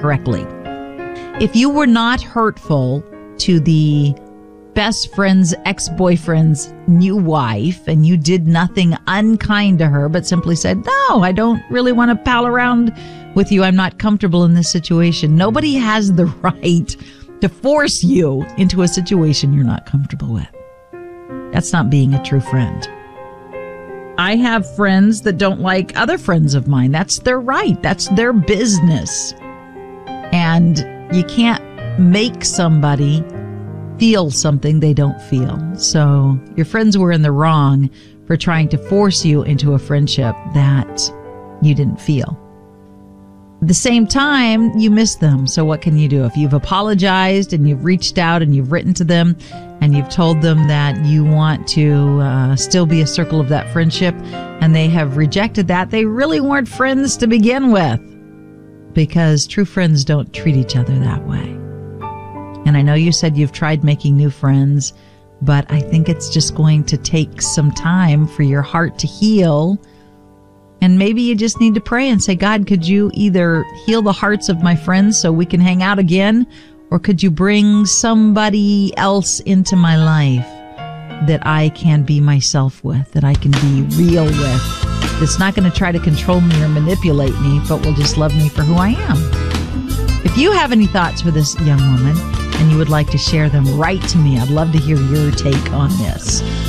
correctly. If you were not hurtful to the best friend's ex-boyfriend's new wife and you did nothing unkind to her, but simply said, no, I don't really want to pal around with you. I'm not comfortable in this situation. Nobody has the right to force you into a situation you're not comfortable with. That's not being a true friend. I have friends that don't like other friends of mine. That's their right. That's their business. And you can't make somebody feel something they don't feel. So your friends were in the wrong for trying to force you into a friendship that you didn't feel. At the same time, you miss them. So what can you do? If you've apologized and you've reached out and you've written to them and you've told them that you want to still be a circle of that friendship and they have rejected that, they really weren't friends to begin with, because true friends don't treat each other that way. And I know you said you've tried making new friends, but I think it's just going to take some time for your heart to heal. And maybe you just need to pray and say, God, could you either heal the hearts of my friends so we can hang out again, or could you bring somebody else into my life that I can be myself with, that I can be real with, that's not going to try to control me or manipulate me, but will just love me for who I am. If you have any thoughts for this young woman and you would like to share them, write to me. I'd love to hear your take on this.